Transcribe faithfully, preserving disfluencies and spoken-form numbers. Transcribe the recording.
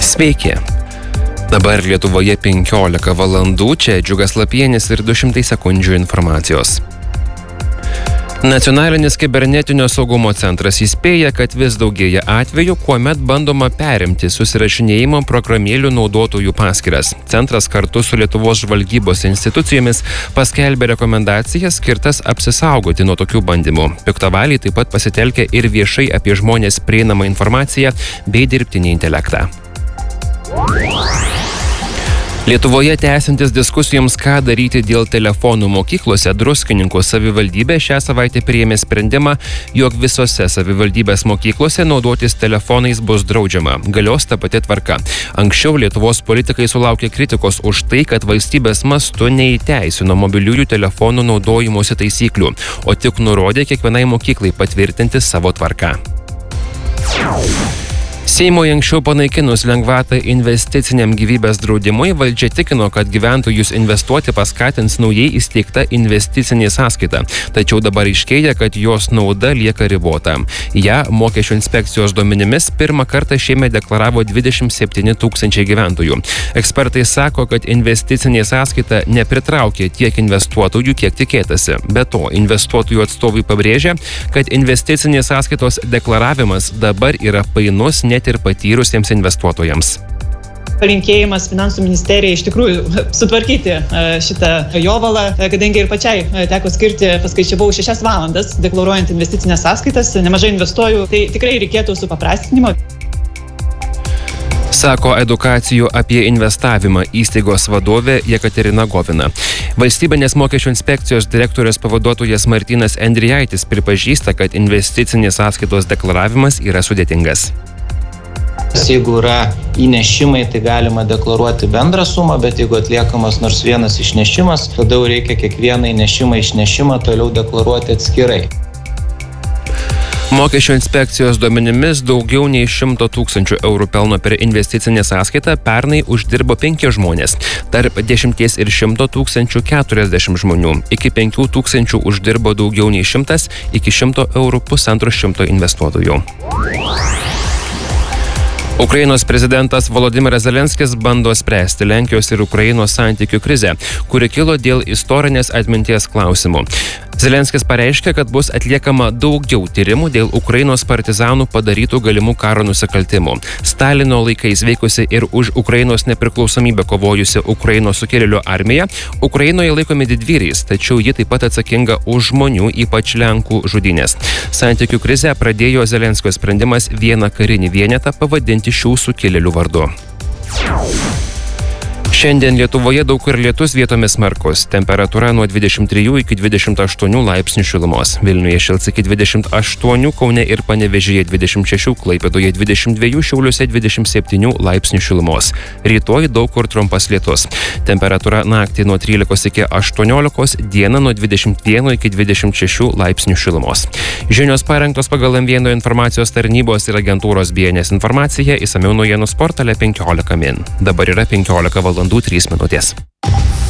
Sveiki. Dabar Lietuvoje penkiolika valandų, čia Džiugas Lapienis ir du šimtai sekundžių informacijos. Nacionalinis kibernetinio saugumo centras įspėja, kad vis daugėja atvejų, kuomet bandoma perimti susirašinėjimo programėlių naudotojų paskyras. Centras kartu su Lietuvos žvalgybos institucijomis paskelbė rekomendacijas skirtas apsisaugoti nuo tokių bandymų. Piktavaliai taip pat pasitelkia ir viešai apie žmonės prieinamą informaciją bei dirbtinį intelektą. Lietuvoje tęsiantis diskusijoms, ką daryti dėl telefonų mokyklose, Druskininkų savivaldybė šią savaitę priėmė sprendimą, jog visose savivaldybės mokyklose naudotis telefonais bus draudžiama. Galios ta pati tvarka. Anksčiau Lietuvos politikai sulaukė kritikos už tai, kad valstybės mastu neįteisino mobiliųjų telefonų naudojimosi taisyklių, o tik nurodė kiekvienai mokyklai patvirtinti savo tvarką. Seimui anksčiau panaikinus lengvatą investiciniam gyvybės draudimui, valdžia tikino, kad gyventojus investuoti paskatins naujai įsteigta investicinė sąskaita. Tačiau dabar aiškėja, kad jos nauda lieka ribota. Ja mokesčių inspekcijos duomenimis pirmą kartą šiemet deklaravo dvidešimt septyni tūkstančiai gyventojų. Ekspertai sako, kad investicinė sąskaita nepritraukė tiek investuotojų, kiek tikėtasi. Be to, investuotojų atstovai pabrėžia, kad investicinės sąskaitos deklaravimas dabar yra painus net ir patyrusiems investuotojams. Palinkėjimas finansų ministerijai iš tikrųjų sutvarkyti šitą jovalą, kadangi ir pačiai teko skirti, paskaičiavau šešias valandas deklaruojant investicinės sąskaitas, nemažai investuoju, tai tikrai reikėtų supaprastinimo. Sako edukacijų apie investavimą įstaigos vadovė Jekaterina Govina. Valstybinės mokesčių inspekcijos direktorės pavaduotojas Martynas Endrijaitis pripažįsta, kad investicinės sąskaitos deklaravimas yra sudėtingas. Jeigu yra įnešimai, tai galima deklaruoti bendrą sumą, bet jeigu atliekamas nors vienas išnešimas, tada jau reikia kiekvieną įnešimą išnešimą toliau deklaruoti atskirai. Mokesčių inspekcijos duomenimis daugiau nei šimto tūkstančių eurų pelno per investicinę sąskaitą pernai uždirbo penki žmonės. Tarp dešimties ir šimto tūkstančių keturiasdešimt žmonių. Iki penkių tūkstančių uždirbo daugiau nei šimtas, iki šimto eurų pusantro šimto investuotojų. Ukrainos prezidentas Volodymyras Zelenskis bando spręsti Lenkijos ir Ukrainos santykių krizę, kuri kilo dėl istorinės atminties klausimų. Zelenskis pareiškė, kad bus atliekama daugiau tyrimų dėl Ukrainos partizanų padarytų galimų karo nusikaltimų. Stalino laikais veikusi ir už Ukrainos nepriklausomybę kovojusi Ukrainos sukilėlių armija Ukrainoje laikomi didvyriais, tačiau ji taip pat atsakinga už žmonių, ypač Lenkų žudynės. Santykių krizę pradėjo Zelenskio sprendimas vieną karinį vienetą pavadinti šių sukilėlių vardu. Šiandien Lietuvoje daug kur lietus, vietomis smarkus. Temperatūra nuo dvidešimt trijų iki dvidešimt aštuonių laipsnių šilumos. Vilniuje šils iki dvidešimt aštuonių, Kaune ir Panevėžyje dvidešimt šešių, Klaipėdoje dvidešimt dviejų, Šiauliuose dvidešimt septynių laipsnių šilumos. Rytoj daug kur trumpas lietus. Temperatūra naktį nuo trylikos iki aštuoniolikos, dieną nuo dvidešimt vieno iki dvidešimt šešių laipsnių šilumos. Žinios parengtos pagal M vieno informacijos tarnybos ir agentūros B N S informaciją, išsamiau naujienų portale penkiolika min. Dabar yra penkiolika valandų trys minutės.